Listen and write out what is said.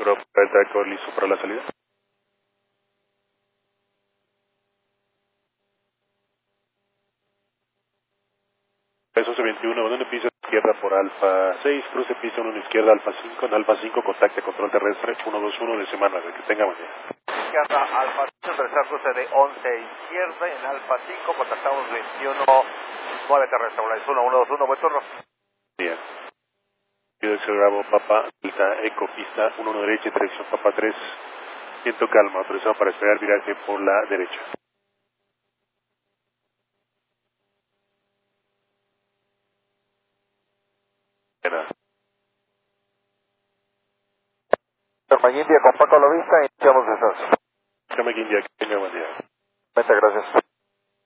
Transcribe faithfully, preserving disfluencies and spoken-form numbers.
Pero para el tracker listo para la salida. Peso veintiuno, uno pisa izquierda por alfa seis, cruce pisa uno izquierda alfa cinco, en alfa cinco contacte control terrestre uno dos uno de semana, de que tenga buen día. Izquierda alfa cinco, tercer cruce de once izquierda, en alfa cinco contactamos veintiuno nueve terrestre, uno uno dos uno, buen turno. Bien. Dirección Bravo, Papa, Delta, Eco, pista uno uno derecha, dirección Papa tres, siento calma, autorizado para esperar viraje por la derecha. De nada. India con Paco a la vista, iniciamos descenso. Déjame que India, que tenga buen día. Muchas gracias.